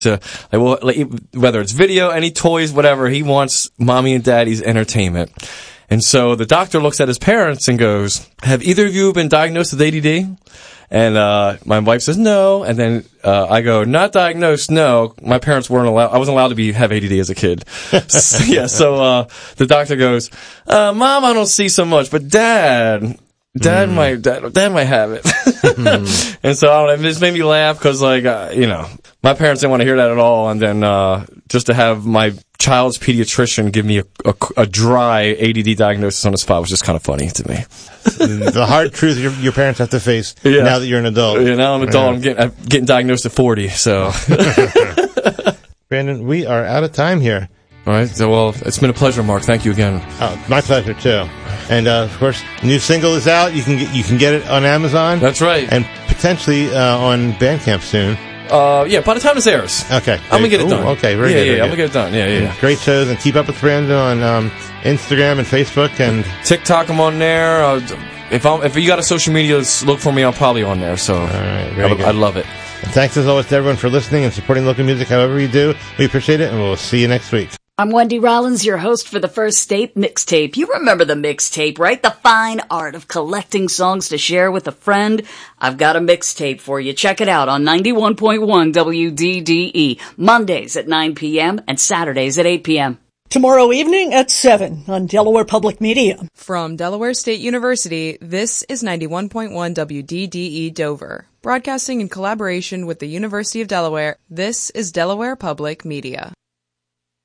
whether it's video, any toys, whatever, he wants mommy and daddy's entertainment. And so the doctor looks at his parents and goes, have either of you been diagnosed with ADD? And my wife says no, and then I go, not diagnosed, no. My parents weren't allowed. I wasn't allowed to have ADD as a kid. So the doctor goes, Mom, I don't see so much, but Dad might have it. And so I don't know, it just made me laugh because, my parents didn't want to hear that at all. And then just to have my child's pediatrician give me a dry ADD diagnosis on the spot was just kind of funny to me. The hard truth your parents have to face now that you're an adult. Yeah, now I'm an adult. I'm getting diagnosed at 40. So, Brandon, we are out of time here. All right. So, well, it's been a pleasure, Mark. Thank you again. My pleasure too. And of course, new single is out. You can get it on Amazon. That's right. And potentially on Bandcamp soon. By the time this airs. Okay. I'm going to get it done. Okay, very good. I'm going to get it done. Yeah. Great shows, and keep up with Brandon on Instagram and Facebook and TikTok. I'm on there. If you got a social media, look for me. I'm probably on there. So, all right, very good. I love it. And thanks as always to everyone for listening and supporting local music however you do. We appreciate it, and we'll see you next week. I'm Wendy Rollins, your host for the First State Mixtape. You remember the mixtape, right? The fine art of collecting songs to share with a friend. I've got a mixtape for you. Check it out on 91.1 WDDE, Mondays at 9 p.m. and Saturdays at 8 p.m. Tomorrow evening at 7 on Delaware Public Media. From Delaware State University, this is 91.1 WDDE Dover. Broadcasting in collaboration with the University of Delaware, this is Delaware Public Media.